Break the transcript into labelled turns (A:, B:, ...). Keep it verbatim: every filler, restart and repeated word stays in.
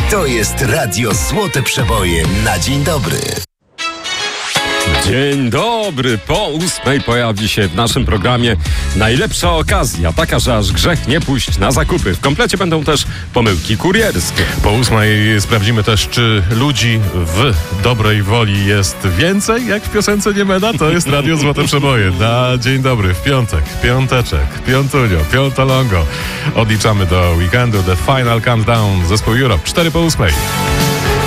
A: To jest Radio Złote Przeboje na dzień dobry.
B: Dzień dobry, po ósmej pojawi się w naszym programie najlepsza okazja, taka, że aż grzech nie pójść na zakupy. W komplecie będą też pomyłki kurierskie.
C: Po ósmej sprawdzimy też, czy ludzi w dobrej woli jest więcej, jak w piosence Niemena. To jest Radio Złote Przeboje na dzień dobry, w piątek, piąteczek, piątunio, piątolongo. Odliczamy do weekendu, The Final Countdown, zespół Europe, cztery po ósmej.